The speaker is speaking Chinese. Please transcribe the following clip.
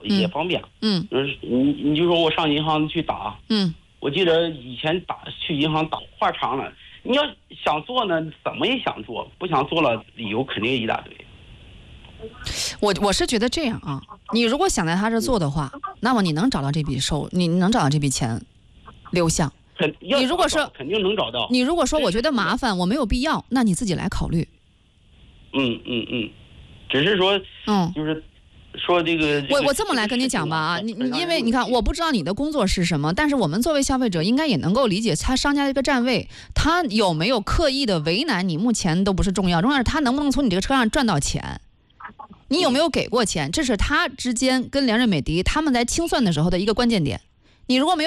也方便。你就说我上银行去打，我记得以前去银行打话长了，你要想做呢，怎么也想做，不想做了，理由肯定一大堆。 我是觉得这样啊，你如果想在他这做的话，那么你能找到这笔你能找到这笔钱流向。你如果说肯定能找到， 你如果说我觉得麻烦，我没有必要，那你自己来考虑。 只是说，就是说这个， 我这么来跟你讲吧啊，因为你看，我不知道你的工作是什么，但是我们作为消费者应该也能够理解他商家的一个站位，他有没有刻意的为难你，目前都不是重要，重要是他能不能从你这个车上赚到钱。你有没有给过钱？这是他之间跟联瑞美的他们在清算的时候的一个关键点。你如果没有